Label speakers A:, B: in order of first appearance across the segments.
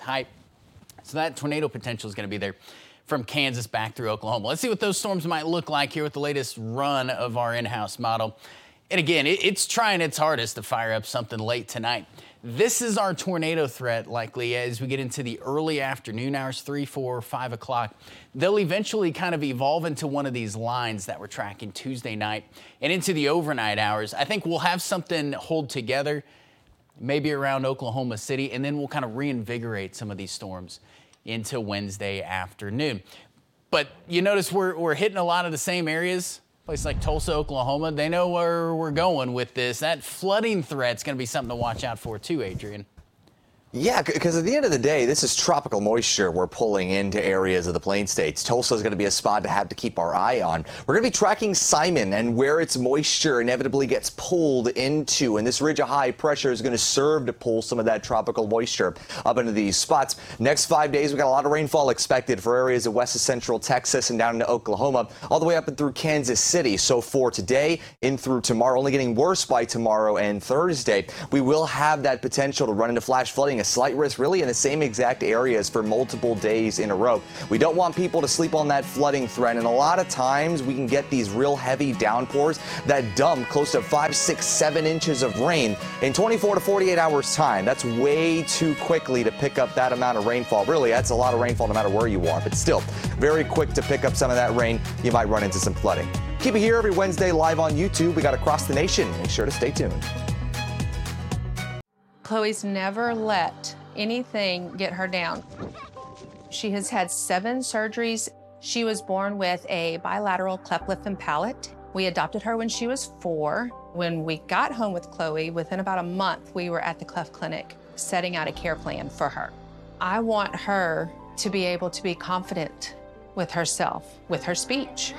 A: high. So that tornado potential is going to be there from Kansas back through Oklahoma. Let's see what those storms might look like here with the latest run of our in-house model. And again, it's trying its hardest to fire up something late tonight. This is our tornado threat likely as we get into the early afternoon hours, 3, 4, 5 o'clock. They'll eventually kind of evolve into one of these lines that we're tracking Tuesday night and into the overnight hours. I think we'll have something hold together maybe around Oklahoma City, and then we'll kind of reinvigorate some of these storms into Wednesday afternoon. But you notice we're hitting a lot of the same areas. Places like Tulsa, Oklahoma, they know where we're going with this. That flooding threat's going to be something to watch out for too, Adrian.
B: Yeah, because at the end of the day, this is tropical moisture we're pulling into areas of the Plain States. Tulsa is going to be a spot to have to keep our eye on. We're going to be tracking Simon and where its moisture inevitably gets pulled into, and this ridge of high pressure is going to serve to pull some of that tropical moisture up into these spots. Next 5 days, we've got a lot of rainfall expected for areas of west of central Texas and down into Oklahoma, all the way up and through Kansas City. So for today, in through tomorrow, only getting worse by tomorrow and Thursday, we will have that potential to run into flash flooding. A slight risk really in the same exact areas for multiple days in a row. We don't want people to sleep on that flooding threat, and a lot of times we can get these real heavy downpours that dump close to 5, 6, 7 inches of rain in 24 to 48 hours time. That's way too quickly to pick up that amount of rainfall. Really, that's a lot of rainfall no matter where you are, but still very quick to pick up some of that rain. You might run into some flooding. Keep it here every Wednesday live on YouTube. We got Across the Nation. Make sure to stay tuned.
C: Chloe's never let anything get her down. She has had 7 surgeries. She was born with a bilateral cleft lip and palate. We adopted her when she was 4. When we got home with Chloe, within about a month, we were at the cleft clinic setting out a care plan for her. I want her to be able to be confident with herself, with her speech.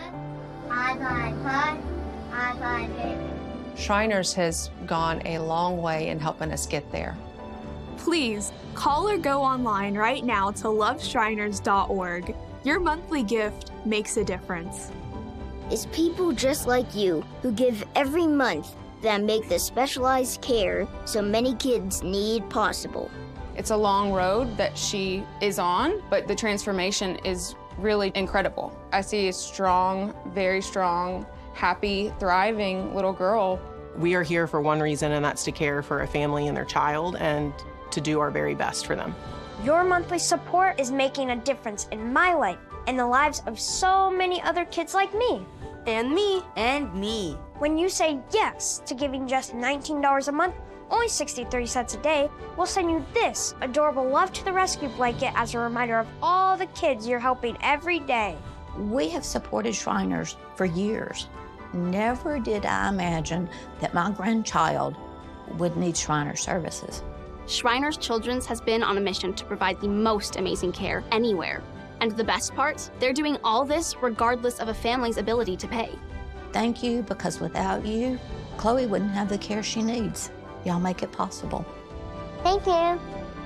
C: Shriners has gone a long way in helping us get there.
D: Please call or go online right now to loveshriners.org. Your monthly gift makes a difference.
E: It's people just like you who give every month that make the specialized care so many kids need possible.
F: It's a long road that she is on, but the transformation is really incredible. I see a strong, very strong, happy, thriving little girl.
G: We are here for one reason, and that's to care for a family and their child and to do our very best for them.
H: Your monthly support is making a difference in my life and the lives of so many other kids like me.
I: And me. And me.
H: When you say yes to giving just $19 a month, only 63 cents a day, we'll send you this adorable Love to the Rescue blanket as a reminder of all the kids you're helping every day.
J: We have supported Shriners for years. Never did I imagine that my grandchild would need Shriners services.
K: Shriners Children's has been on a mission to provide the most amazing care anywhere. And the best part, they're doing all this regardless of a family's ability to pay.
J: Thank you, because without you, Chloe wouldn't have the care she needs. Y'all make it possible.
H: Thank you.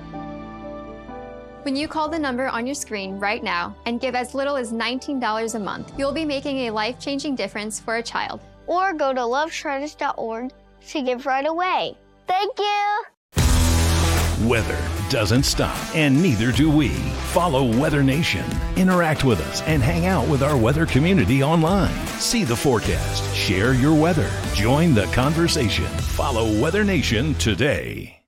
L: When you call the number on your screen right now and give as little as $19 a month, you'll be making a life-changing difference for a child.
E: Or go to loveshriners.org to give right away. Thank you.
M: Weather doesn't stop, and neither do we. Follow Weather Nation, interact with us, and hang out with our weather community online. See the forecast, share your weather, join the conversation. Follow Weather Nation today.